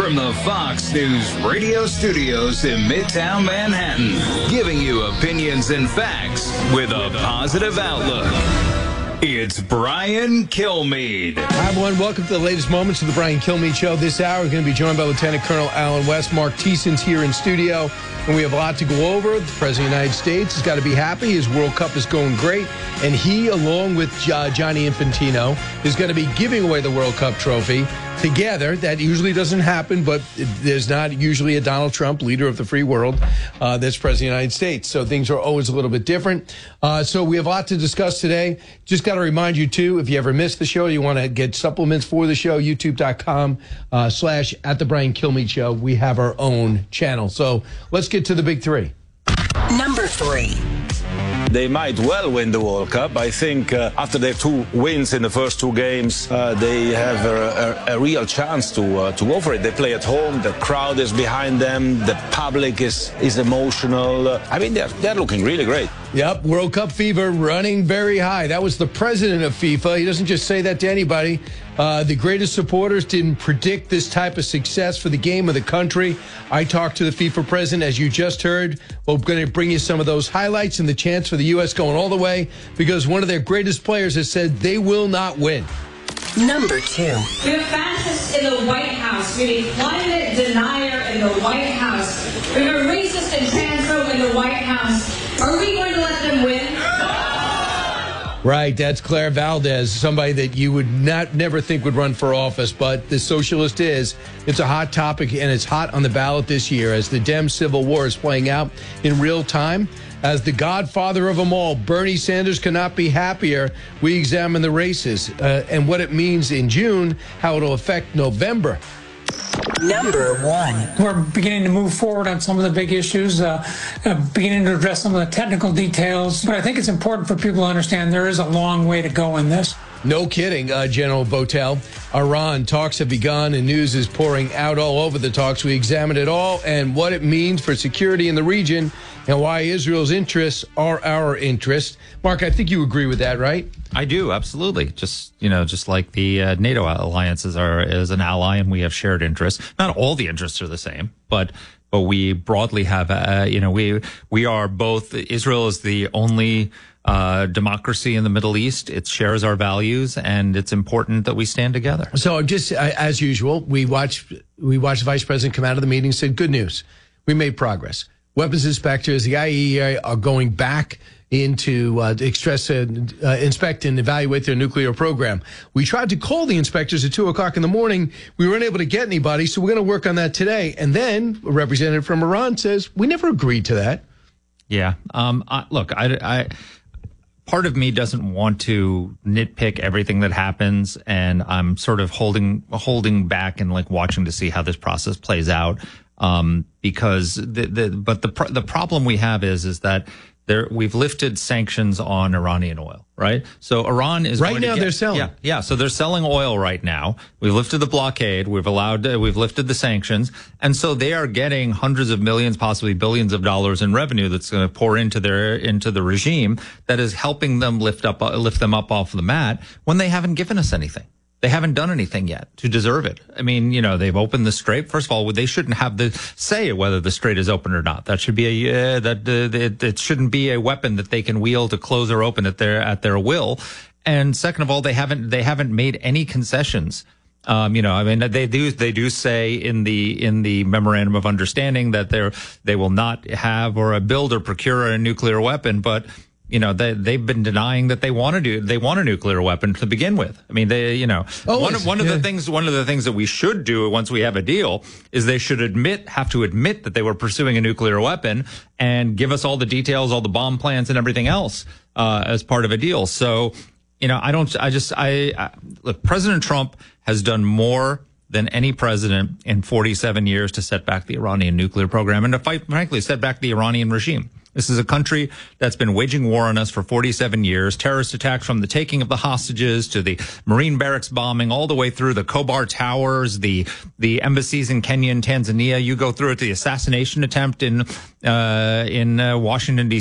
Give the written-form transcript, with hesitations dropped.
From the Fox News radio studios in Midtown Manhattan, giving you opinions and facts with a positive outlook. It's Brian Kilmeade. Hi, everyone. Welcome to the latest moments of the Brian Kilmeade Show. This hour, we're going to be joined by Lieutenant Colonel Alan West. Mark Thiessen's here in studio, and we have a lot to go over. The President of the United States has got to be happy. His World Cup is going great, and he, along with Gianni Infantino, is going to be giving away the World Cup trophy together. That usually doesn't happen, but there's not usually a Donald Trump, leader of the free world, that's President of the United States. So things are always a little bit different. So we have a lot to discuss today. Just got to remind you, too, if you ever missed the show, you want to get supplements for the show, youtube.com/@the Brian Kilmeade Show. We have our own channel. So let's get to the big three. Number 3. They might well win the World Cup. I think after their 2 wins in the first 2 games, they have a real chance to go for it. They play at home. The crowd is behind them. The public is emotional. I mean, they're looking really great. Yep, World Cup fever running very high. That was the president of FIFA. He doesn't just say that to anybody. The greatest supporters didn't predict this type of success for the game of the country. I talked to the FIFA president, as you just heard. We're going to bring you some of those highlights and the chance for the U.S. going all the way because one of their greatest players has said they will not win. Number 2. We have fascists in the White House. We have a climate denier in the White House. We have a racist and transphobe in the White House. Are we going to let them win? Right, that's Claire Valdez, somebody that you would never think would run for office, but the socialist is. It's a hot topic, and it's hot on the ballot this year as the Dem Civil War is playing out in real time. As the godfather of them all, Bernie Sanders cannot be happier. We examine the races and what it means in June, how it'll affect November. Number 1. We're beginning to move forward on some of the big issues, beginning to address some of the technical details. But I think it's important for people to understand there is a long way to go in this. No kidding, General Botel. Iran talks have begun and news is pouring out all over the talks. We examined it all and what it means for security in the region and why Israel's interests are our interests. Mark, I think you agree with that, right? I do, absolutely. Just like the NATO alliance is an ally and we have shared interests. Not all the interests are the same, but we broadly have, we are both, Israel is the only democracy in the Middle East. It shares our values, and it's important that we stand together. So just as usual, we watched the vice president come out of the meeting and said, good news. We made progress. Weapons inspectors, the IAEA are going back into inspect and evaluate their nuclear program. We tried to call the inspectors at 2 o'clock in the morning. We weren't able to get anybody, so we're going to work on that today. And then a representative from Iran says, we never agreed to that. Yeah. Look, part of me doesn't want to nitpick everything that happens, and I'm sort of holding back and like watching to see how this process plays out. Because the problem we have is that we've lifted sanctions on Iranian oil, right? So Iran is right now they're selling. Yeah. So they're selling oil right now. We've lifted the blockade. We've lifted the sanctions, and so they are getting hundreds of millions, possibly billions of dollars in revenue that's going to pour into the regime that is helping them lift them up off the mat when they haven't given us anything. They haven't done anything yet to deserve it. I mean, they've opened the strait. First of all, they shouldn't have the say whether the strait is open or not. That should be it shouldn't be a weapon that they can wield to close or open at their will. And second of all, they haven't made any concessions. They do say in the memorandum of understanding that they will not have or build or procure a nuclear weapon, but they've been denying that they want a nuclear weapon to begin with. I mean, one of the things that we should do once we have a deal is they should have to admit that they were pursuing a nuclear weapon and give us all the details, all the bomb plans and everything else, as part of a deal. So, look, President Trump has done more than any president in 47 years to set back the Iranian nuclear program and to frankly, set back the Iranian regime. This is a country that's been waging war on us for 47 years, terrorist attacks from the taking of the hostages to the Marine barracks bombing, all the way through the Khobar Towers, the embassies in Kenya and Tanzania. You go through it, the assassination attempt in Washington, D.C.